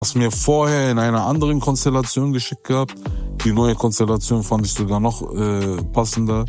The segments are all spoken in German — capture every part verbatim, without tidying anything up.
Hast mir vorher in einer anderen Konstellation geschickt gehabt. Die neue Konstellation fand ich sogar noch äh, passender.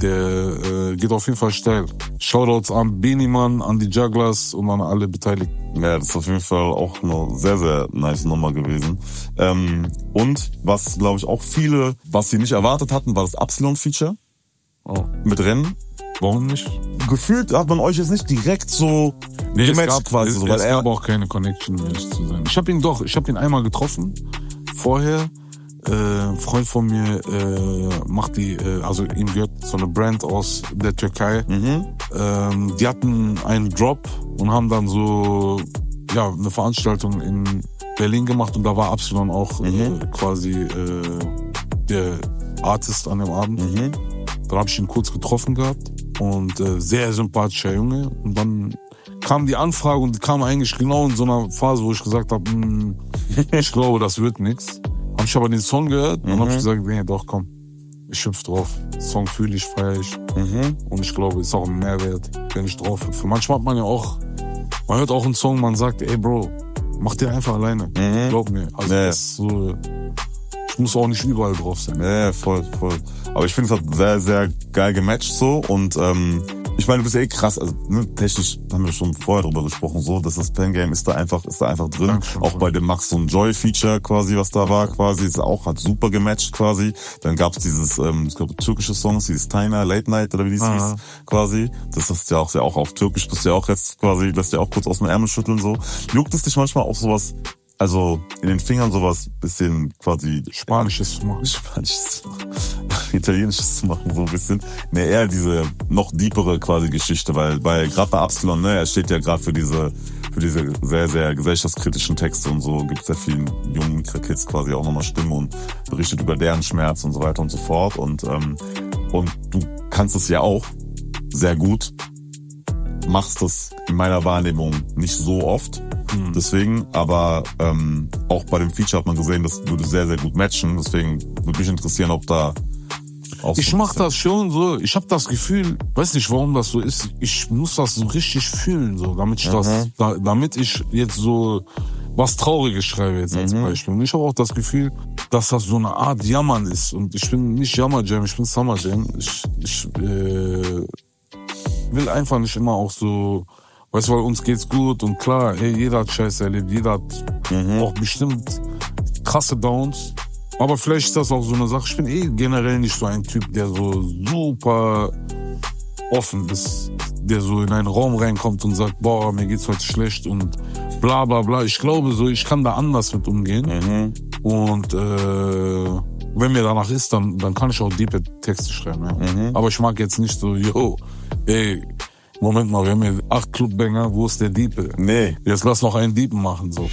Der äh, geht auf jeden Fall steil. Shoutouts an Beniman, an die Jugglers und an alle Beteiligten. Ja, das ist auf jeden Fall auch eine sehr, sehr nice Nummer gewesen. Ähm, und was, glaube ich, auch viele, was sie nicht erwartet hatten, war das Absilon-Feature. Oh. Mit Rennen. Warum nicht? Gefühlt hat man euch jetzt nicht direkt so nee, gematcht es gab, quasi. Es, so, es gab auch keine Connection, um ehrlich zu sein. Ich habe ihn doch, ich habe ihn einmal getroffen. Vorher. Äh, ein Freund von mir äh, macht die, äh, also ihm gehört so eine Brand aus der Türkei. Mhm. Ähm, die hatten einen Drop und haben dann so ja eine Veranstaltung in Berlin gemacht und da war Absilon auch mhm. äh, quasi äh, der Artist an dem Abend. Mhm. Dann habe ich ihn kurz getroffen gehabt und äh, sehr sympathischer Junge. Und dann kam die Anfrage und die kam eigentlich genau in so einer Phase, wo ich gesagt habe, ich glaube, das wird nichts. Hab ich aber den Song gehört und mhm. hab ich gesagt, nee, doch, komm, ich hüpf drauf. Song fühle ich, feiere ich. Mhm. Und ich glaube, ist auch ein Mehrwert, wenn ich drauf hüpfe. Manchmal hat man ja auch, man hört auch einen Song, man sagt, ey Bro, mach dir einfach alleine. Mhm. Glaub mir. Also nee. das ist so, ich muss auch nicht überall drauf sein. Ja, voll, voll. Aber ich finde, es hat sehr, sehr geil gematcht so und ähm, ich meine, du bist ja eh krass, also ne, technisch haben wir schon vorher drüber gesprochen, so, dass das Pen Game ist da einfach, ist da einfach drin. Dankeschön, auch voll. bei dem Max und Joy Feature quasi, was da war, quasi, ist auch, hat super gematcht quasi. Dann gab's dieses, ähm, ich glaube, türkische Songs, dieses Taina, Late Night oder wie die hieß, quasi. Das ist ja auch sehr auch auf Türkisch, bist ja auch jetzt quasi, lässt ja auch kurz aus dem Ärmel schütteln, so. Juckt es dich manchmal auch sowas, also in den Fingern sowas bisschen quasi Spanisches zu machen. Spanisches zu machen. Italienisches zu machen, so ein bisschen. Ne, eher diese noch deepere quasi Geschichte, weil bei gerade bei Absilon, ne, er steht ja gerade für diese für diese sehr, sehr gesellschaftskritischen Texte und so, gibt sehr vielen jungen Kids quasi auch nochmal Stimme und berichtet über deren Schmerz und so weiter und so fort. Und, ähm, und du kannst es ja auch sehr gut, machst es in meiner Wahrnehmung nicht so oft. Mhm. Deswegen, aber ähm, auch bei dem Feature hat man gesehen, das würde sehr, sehr gut matchen. Deswegen würde mich interessieren, ob da auch ich so mach das schon so, ich habe das Gefühl, weiß nicht, warum das so ist, ich muss das so richtig fühlen, so, damit ich mhm. das, da, damit ich jetzt so was Trauriges schreibe jetzt als mhm. Beispiel. Und ich habe auch das Gefühl, dass das so eine Art Jammern ist. Und ich bin nicht Jammer Jam, ich bin Summer Jam. Ich, ich äh, will einfach nicht immer auch so, weißt du, weil uns geht's gut und klar, hey, jeder hat Scheiße erlebt, jeder hat mhm. auch bestimmt krasse Downs. Aber vielleicht ist das auch so eine Sache, ich bin eh generell nicht so ein Typ, der so super offen ist, der so in einen Raum reinkommt und sagt, boah, mir geht's heute schlecht und bla bla bla. Ich glaube so, ich kann da anders mit umgehen. Mhm. Und äh, wenn mir danach ist, dann, dann kann ich auch diepe Texte schreiben. Ja. Mhm. Aber ich mag jetzt nicht so, yo, ey, Moment mal, wir haben hier acht Clubbanger, wo ist der Diepe? Nee. Jetzt lass noch einen Diepen machen, so.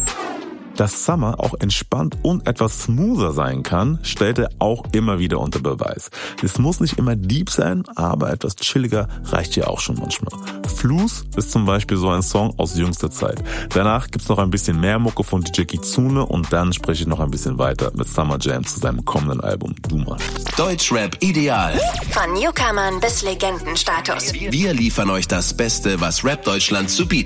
Dass Summer auch entspannt und etwas smoother sein kann, stellt er auch immer wieder unter Beweis. Es muss nicht immer deep sein, aber etwas chilliger reicht ja auch schon manchmal. Fluss ist zum Beispiel so ein Song aus jüngster Zeit. Danach gibt's noch ein bisschen mehr Mucke von D J Kitsune und dann spreche ich noch ein bisschen weiter mit Summer Jam zu seinem kommenden Album Duma. Deutschrap ideal. Von Newcomern bis Legendenstatus. Wir liefern euch das Beste, was Rap Deutschland zu bieten